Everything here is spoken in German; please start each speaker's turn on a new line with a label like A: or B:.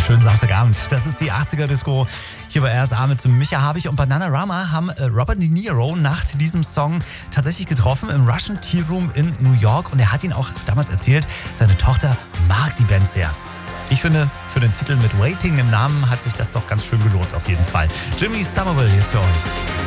A: schönen Samstagabend. Das ist die 80er Disco hier bei RSA mit Micha Habich und Bananarama haben Robert De Niro nach diesem Song tatsächlich getroffen im Russian Tea Room in New York und er hat ihn auch damals erzählt, seine Tochter mag die Band sehr. Ich finde, für den Titel mit Waiting im Namen hat sich das doch ganz schön gelohnt auf jeden Fall. Jimmy Somerville jetzt für euch.